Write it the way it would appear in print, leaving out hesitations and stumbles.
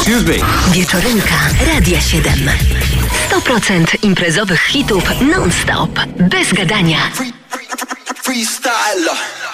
Excuse me. Wieczorynka Radia 7. 100% imprezowych hitów non-stop. Bez gadania. Freestyle.